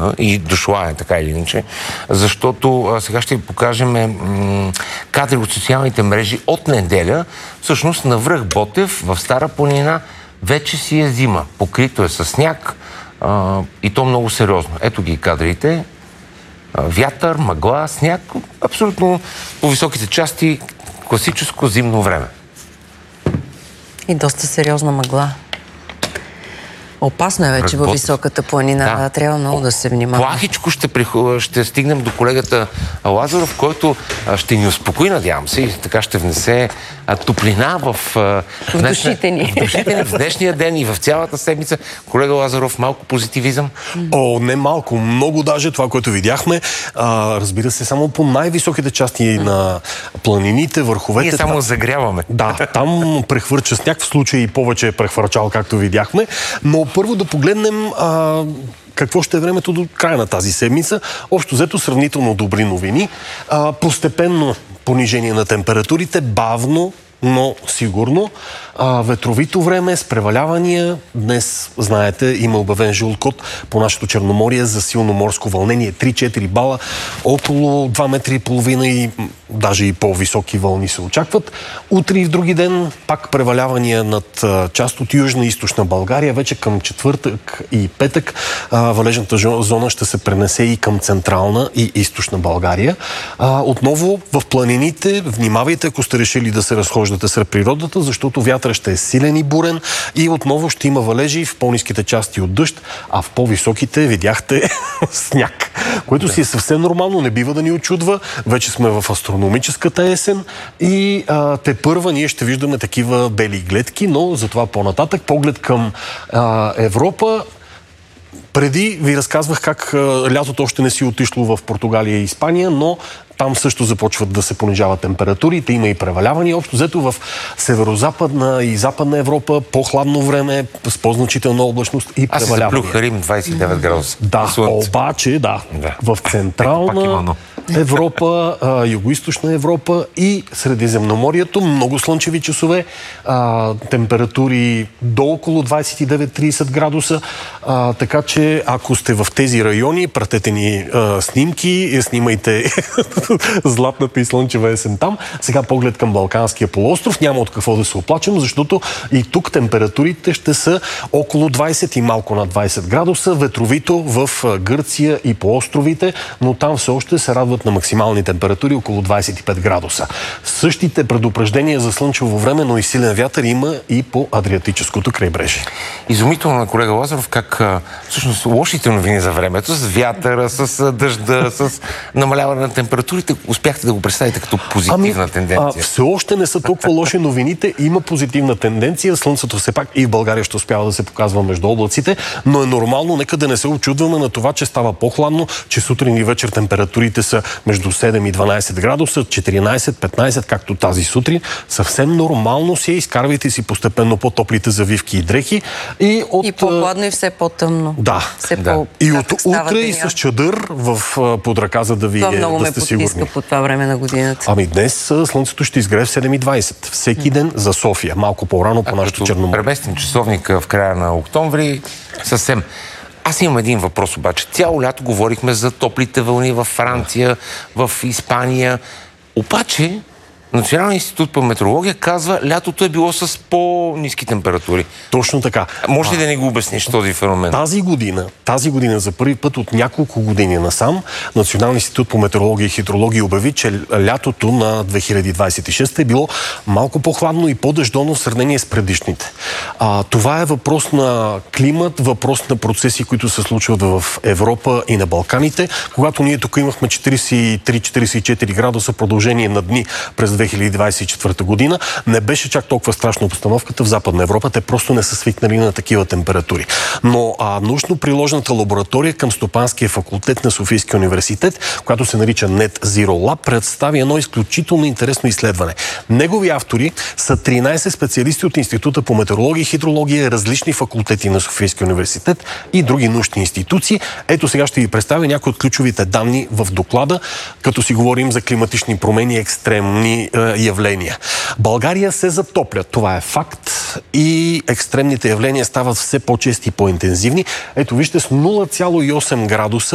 спокойна и дошла е така или иначе, защото сега ще ви покажем кадри от социалните мрежи от неделя. Всъщност на връх Ботев в Стара планина вече си е зима. Покрито е със сняг и то много сериозно. Ето ги кадрите. Вятър, мъгла, сняг. Абсолютно по високите части класическо зимно време. И доста сериозна мъгла. Опасно е вече във високата планина. Да. Трябва много да се внимава. Плахичко ще стигнем до колегата Лазаров, който ще ни успокои, надявам се, и така ще внесе топлина в душите ни. В днешния ден и в цялата седмица. Колега Лазаров, малко позитивизъм? Не малко, много даже това, което видяхме. Разбира се, само по най-високите части на планините, върховете. Ние само загряваме. Да, там прехвърча сняг, в случай и повече е прехвърчал, както видяхме. Но първо да погледнем какво ще е времето до края на тази седмица. Общо взето сравнително добри новини. Постепенно понижение на температурите, бавно, но сигурно. Ветровито време с превалявания. Днес, знаете, има обявен жълт код по нашето Черноморие за силно морско вълнение. 3-4 бала, около 2,5 метра и даже и по-високи вълни се очакват. Утре и в други ден пак превалявания над част от южна и източна България. Вече към четвъртък и петък валежната зона ще се пренесе и към централна и източна България. Отново в планините внимавайте, ако сте решили да се разхождате сред природата, защото вятър ще е силен и бурен и отново ще има валежи в по-ниските части от дъжд, а в по-високите видяхте сняг, което си е съвсем нормално, не бива да ни очудва. Вече сме в астрономическата есен и тепърва ние ще виждаме такива бели гледки, но за това по-нататък поглед към Европа. Преди ви разказвах как лятото още не си отишло в Португалия и Испания, но там също започват да се понижават температурите, има и превалявания. Общо взето в северо-западна и западна Европа по-хладно време, с по-значителна облачност и превалявания. Аз се заплюха Рим 29 градуса. Да, обаче, в централна Европа, югоизточна Европа и Средиземноморието, много слънчеви часове, температури до около 29-30 градуса, така че ако сте в тези райони, пратете ни снимки, снимайте златната и слънчева есен там. Сега поглед към Балканския полуостров. Няма от какво да се оплачем, защото и тук температурите ще са около 20 и малко над 20 градуса. Ветровито в Гърция и по островите, но там все още се радват на максимални температури около 25 градуса. Същите предупреждения за слънчево време, но и силен вятър има и по Адриатическото крайбрежие. Изумително на колега Лазаров как всъщност лошите новини за времето, с вятъра, с дъжда, с намаляване на температурите, успяхте да го представите като позитивна тенденция? Все още не са толкова лоши новините. Има позитивна тенденция. Слънцето все пак и в България ще успява да се показва между облаците, но е нормално, нека да не се очудваме на това, че става по-хладно, че сутрин и вечер температурите са между 7 и 12 градуса, 14-15, както тази сутрин. Съвсем нормално си изкарвайте си постепенно по-топлите завивки и дрехи. И по-хладно и все по-тъмно. Да. И от утре и с чадър под ръка, за да ви да сте сигурни. По това време на годината. Днес слънцето ще изгрее в 7:20. Всеки ден за София. Малко по-рано по нашото Черноморие. Преместим часовника в края на октомври. Съвсем. Аз имам един въпрос обаче. Цяло лято говорихме за топлите вълни във Франция, в Испания. Обаче Националният институт по метеорология казва, лятото е било с по-ниски температури. Точно така. Може ли да ни го обясниш този феномен? Тази година за първи път от няколко години насам Националният институт по метеорология и хидрология обяви, че лятото на 2026 е било малко по-хладно и по-дъждовно в сравнение с предишните. Това е въпрос на климат, въпрос на процеси, които се случват в Европа и на Балканите. Когато ние тук имахме 43-44 градуса продължение на дни през 2024 година, не беше чак толкова страшна обстановката в Западна Европа. Те просто не са свикнали на такива температури. Но научно-приложната лаборатория към Стопанския факултет на Софийския университет, която се нарича Net Zero Lab, представи едно изключително интересно изследване. Негови автори са 13 специалисти от Института по метеорология и хидрология, различни факултети на Софийския университет и други научни институции. Ето сега ще ви представя някои от ключовите данни в доклада, като си говорим за климатични промени, екстремни явления. България се затопля. Това е факт. И екстремните явления стават все по-чести и по-интензивни. Ето вижте, с 0,8 градуса